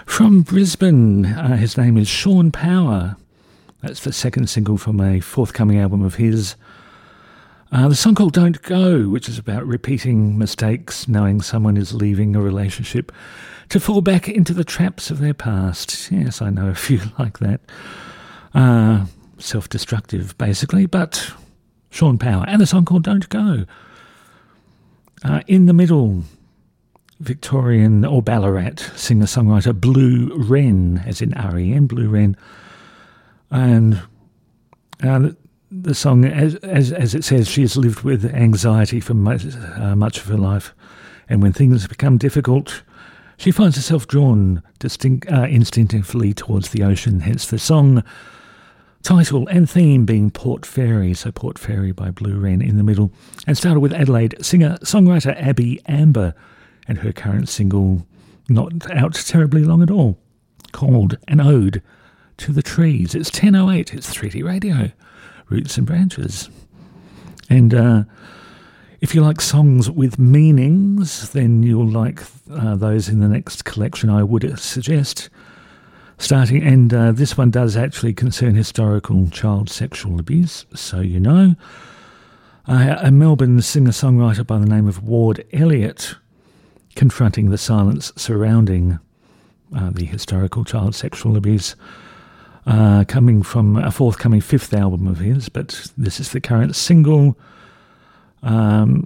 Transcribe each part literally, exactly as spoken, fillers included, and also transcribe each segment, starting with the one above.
From Brisbane, uh, his name is Sean Power. That's the second single from a forthcoming album of his. Uh, the song called Don't Go, which is about repeating mistakes, knowing someone is leaving a relationship to fall back into the traps of their past. Yes, I know a few like that. Uh, self-destructive, basically, but Sean Power. And a song called Don't Go. Uh, in the middle, Victorian or Ballarat singer-songwriter Blue Wren, as in R E N, Blue Wren. And uh, the song, as, as as it says, she has lived with anxiety for much, uh, much of her life. And when things become difficult, she finds herself drawn distinct, uh, instinctively towards the ocean, hence the song title and theme being Port Fairy, so Port Fairy by Blue Wren in the middle. And started with Adelaide singer-songwriter Abby Amber and her current single, not out terribly long at all, called An Ode to the Trees. It's ten oh eight, it's three D Radio, Roots and Branches. And uh, if you like songs with meanings, then you'll like uh, those in the next collection I would suggest. Starting, and uh, this one does actually concern historical child sexual abuse, so you know. Uh, a Melbourne singer-songwriter by the name of Ward Elliott, confronting the silence surrounding uh, the historical child sexual abuse, uh, coming from a forthcoming fifth album of his, but this is the current single. Um,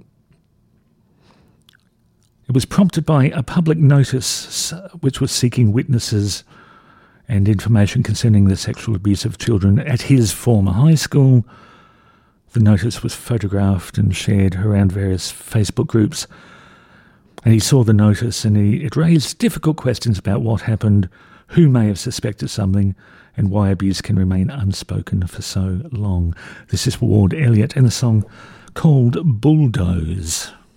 it was prompted by a public notice which was seeking witnesses and information concerning the sexual abuse of children at his former high school. The notice was photographed and shared around various Facebook groups. And he saw the notice and he, it raised difficult questions about what happened, who may have suspected something, and why abuse can remain unspoken for so long. This is Ward Elliott and the song called Bulldoze.